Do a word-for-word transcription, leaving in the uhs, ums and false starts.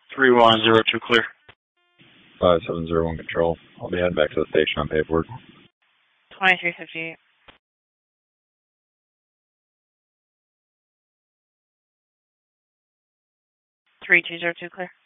three one zero two clear. five seven zero one control. I'll be heading back to the station on paperwork. twenty-three fifty-eight. three two zero two clear.